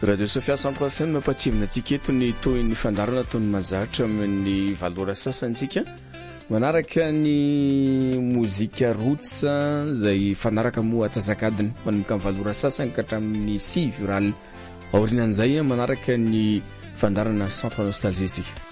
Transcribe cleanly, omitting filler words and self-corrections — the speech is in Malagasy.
Radio Sofia Centre FM mampatsivina antsika eto ny toy ny fandarana tony mazatra amin'ny valora sasantsika manaraka ny mozika roots zay fanaraka moa atsasakadiny manomboka amin'ny valora sasany ka hatramin'ny sivy rally aorinan'izay manaraka ny fandarana centre nostalgie sika